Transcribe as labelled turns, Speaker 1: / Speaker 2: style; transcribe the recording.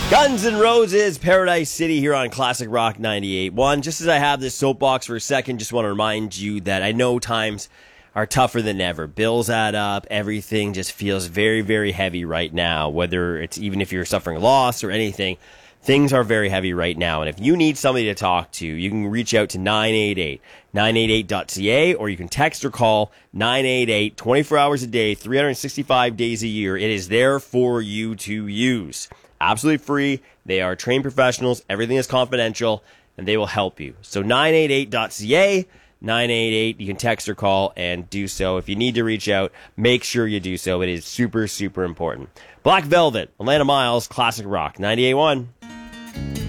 Speaker 1: Guns N' Roses, Paradise City here on Classic Rock 98.1. Just as I have this soapbox for a second, just want to remind you that I know times are tougher than ever. Bills add up. Everything just feels very, very heavy right now. Whether it's even if you're suffering loss or anything, things are very heavy right now. And if you need somebody to talk to, you can reach out to 988.ca, or you can text or call 988 24 hours a day, 365 days a year. It is there for you to use. Absolutely free. They are trained professionals. Everything is confidential, and they will help you. So 988.ca, 988. You can text or call and do so. If you need to reach out, make sure you do so. It is super, super important. Black Velvet, Atlanta Miles, Classic Rock 98.1.